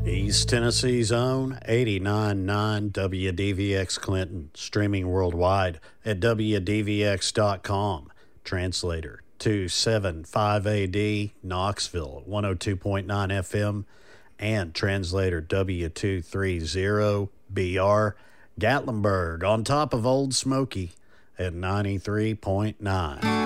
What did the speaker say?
East Tennessee's own 89.9 WDVX Clinton, streaming worldwide at WDVX.com. Translator 275AD, Knoxville, 102.9 FM, and translator W230BR, Gatlinburg, on top of Old Smoky at 93.9.